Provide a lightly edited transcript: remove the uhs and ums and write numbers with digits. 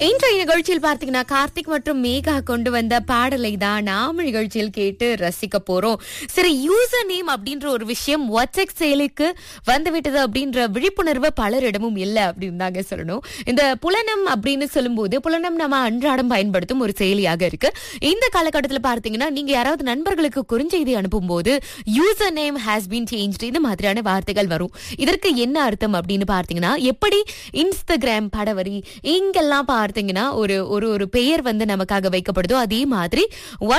இன்றைய நிகழ்ச்சியில் பார்த்தீங்கன்னா கார்த்திக் மற்றும் மேகா கொண்டு வந்த பாடலை தான் நாம நிகழ்ச்சியில் கேட்டு ரசிக்க போறோம். சரி, யூசர் நேம் அப்படின்ற ஒரு விஷயம் வாட்ஸ்அப் செயலிக்கு வந்துவிட்டது அப்படின்ற விழிப்புணர்வு பலரிடமும் இல்லை அப்படின்னு தாங்க சொல்லணும். இந்த புலனம் அப்படின்னு சொல்லும்போது புலனம் நம்ம அன்றாடம் பயன்படுத்தும் ஒரு செயலியாக இருக்கு. இந்த காலகட்டத்தில் பார்த்தீங்கன்னா நீங்க யாராவது நண்பர்களுக்கு குறுஞ்செய்தி அனுப்பும் போது user name has been changed இந்த மாதிரியான வார்த்தைகள் வரும். இதற்கு என்ன அர்த்தம் அப்படின்னு பார்த்தீங்கன்னா, எப்படி இன்ஸ்டாகிராம் படவரி இங்கெல்லாம் பார்த்தீங்கன்னா ஒரு ஒரு பெயர் வந்து நமக்காக வைக்கப்படுதோ அதே மாதிரி